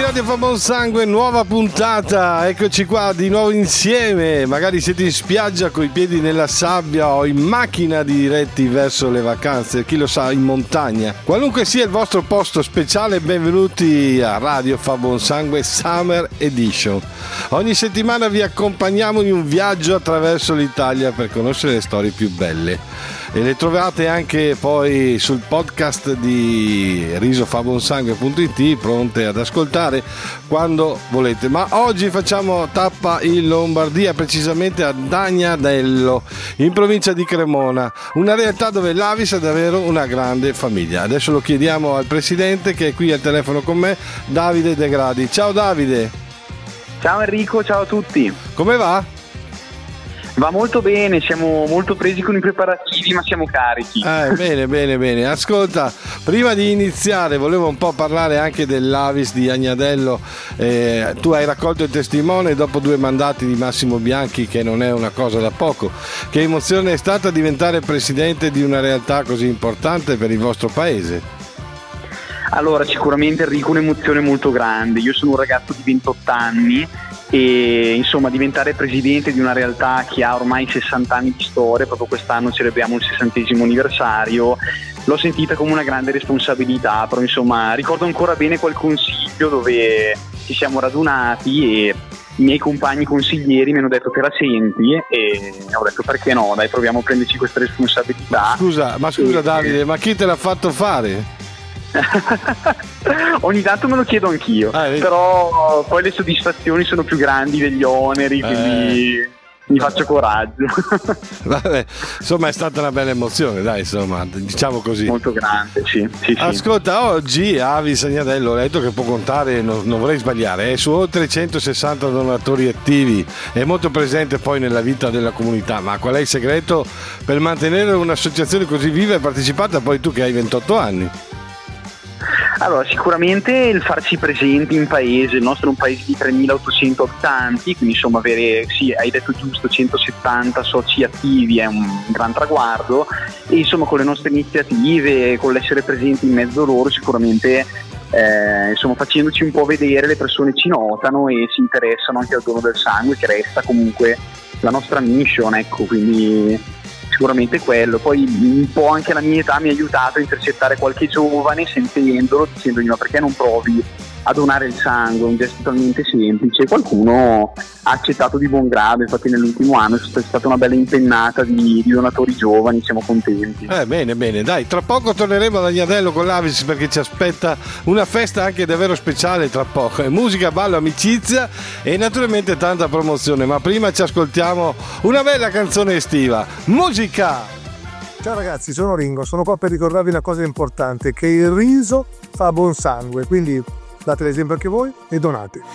Radio fa buon sangue, nuova puntata, eccoci qua di nuovo insieme. Magari siete in spiaggia coi piedi nella sabbia o in macchina diretti verso le vacanze, chi lo sa, in montagna. Qualunque sia il vostro posto speciale, benvenuti a Radio fa buon sangue Summer Edition. Ogni settimana vi accompagniamo in un viaggio attraverso l'Italia per conoscere le storie più belle. E le trovate anche poi sul podcast di risofabonsangue.it, pronte ad ascoltare quando volete. Ma oggi facciamo tappa in Lombardia, precisamente a Dagnadello, in provincia di Cremona, una realtà dove l'Avis è davvero una grande famiglia. Adesso lo chiediamo al presidente, che è qui al telefono con me, Davide De Gradi. Ciao Davide. Ciao Enrico, ciao a tutti. Come va? Va molto bene, siamo molto presi con i preparativi, ma siamo carichi. Bene. Ascolta, prima di iniziare volevo un po' parlare anche dell'Avis di Dagnadello. Tu hai raccolto il testimone dopo 2 mandati di Massimo Bianchi, che non è una cosa da poco. Che emozione è stata diventare presidente di una realtà così importante per il vostro paese? Allora, sicuramente Enrico, un'emozione molto grande. Io sono un ragazzo di 28 anni e insomma diventare presidente di una realtà che ha ormai 60 anni di storia, proprio quest'anno celebriamo il 60° anniversario, l'ho sentita come una grande responsabilità, però insomma ricordo ancora bene quel consiglio dove ci siamo radunati e i miei compagni consiglieri mi hanno detto: te la senti? E ho detto: perché no, dai, proviamo a prenderci questa responsabilità. Scusa Davide, ma chi te l'ha fatto fare? Ogni tanto me lo chiedo anch'io, però poi le soddisfazioni sono più grandi degli oneri, quindi mi faccio coraggio. Vabbè, insomma è stata una bella emozione, dai, insomma, diciamo così. Molto grande, sì. Ascolta, oggi Avis Dagnadello, ho letto che può contare, non vorrei sbagliare, è su oltre 160 donatori attivi, è molto presente poi nella vita della comunità. Ma qual è il segreto per mantenere un'associazione così viva e partecipata, poi tu che hai 28 anni? Allora, sicuramente il farsi presenti in paese, il nostro è un paese di 3.800 abitanti, quindi insomma avere, sì, hai detto giusto, 170 soci attivi è un gran traguardo, e insomma con le nostre iniziative, con l'essere presenti in mezzo loro, sicuramente insomma facendoci un po' vedere, le persone ci notano e si interessano anche al dono del sangue, che resta comunque la nostra mission, ecco, quindi sicuramente quello. Poi un po' anche la mia età mi ha aiutato a intercettare qualche giovane sentendolo, dicendogli: ma perché non provi a donare il sangue? Un gesto talmente semplice. Qualcuno ha accettato di buon grado, infatti nell'ultimo anno è stata una bella impennata di donatori giovani, siamo contenti. Bene, dai, tra poco torneremo a Dagnadello con l'Avis, perché ci aspetta una festa anche davvero speciale tra poco. Musica, ballo, amicizia e naturalmente tanta promozione, ma prima ci ascoltiamo una bella canzone estiva. Musica! Ciao ragazzi, sono Ringo, sono qua per ricordarvi una cosa importante, che il riso fa buon sangue, quindi date l'esempio anche voi e donate.